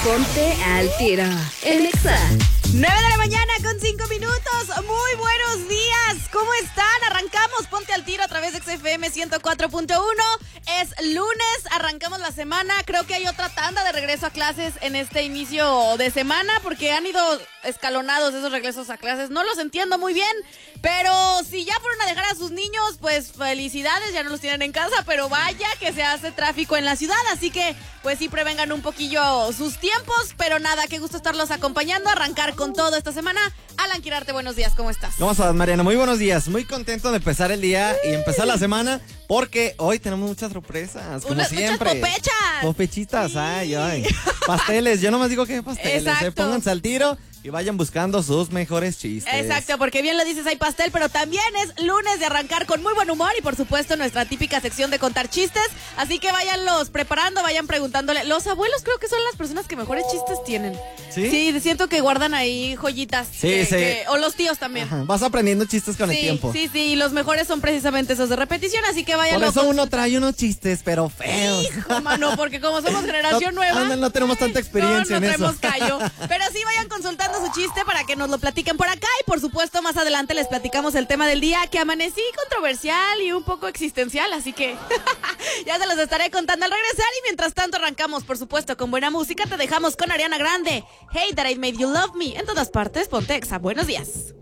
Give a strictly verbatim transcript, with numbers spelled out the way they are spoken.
Ponte al tiro. En Exa. nueve de la mañana con cinco minutos. Muy buenos días. ¿Cómo están? Arrancamos Ponte al Tiro a través de X F M ciento cuatro punto uno. Es lunes, arrancamos la semana. Creo que hay otra tanda de regreso a clases en este inicio de semana porque han ido escalonados esos regresos a clases. No los entiendo muy bien, pero si ya fueron a dejar a sus niños, pues felicidades, ya no los tienen en casa, pero vaya que se hace tráfico en la ciudad, así que pues sí prevengan un poquillo sus tiempos, pero nada, qué gusto estarlos acompañando, arrancar con todo esta semana. Alan Quirarte, buenos días, ¿cómo estás? ¿Cómo estás, Mariana? Muy buenos días, muy contento de empezar el día y empezar la semana porque hoy tenemos muchas sorpresas, como Unas, siempre. Muchas popechas. Popechitas, Sí. ay, ay. Pasteles, yo nomás digo que pasteles, Exacto. eh, pónganse al tiro y vayan buscando sus mejores chistes. Exacto, porque bien lo dices, hay pastel, pero también es lunes de arrancar con muy buen humor y por supuesto nuestra típica sección de contar chistes, así que váyanlos preparando, vayan preguntándole. Los abuelos creo que son las personas que mejores chistes tienen. ¿Sí? Sí, siento que guardan ahí joyitas. Sí, que- sí. que- o los tíos también. Ajá, vas aprendiendo chistes con sí, el tiempo. sí, sí, y los mejores son precisamente esos de repetición, así que vayan. Por eso uno trae unos chistes, pero feos. Hijo, mano, porque como somos generación No, nueva. no, no tenemos tanta experiencia no, no en eso. traemos callo. Pero sí vayan consultando su chiste para que nos lo platiquen por acá. Y por supuesto, más adelante les platicamos el tema del día, que amanecí controversial y un poco existencial. Así que ya se los estaré contando al regresar. Y mientras tanto, arrancamos, por supuesto, con buena música. Te dejamos con Ariana Grande. Hey, that I made you love me. En todas partes, ponte Exa. Buenos días.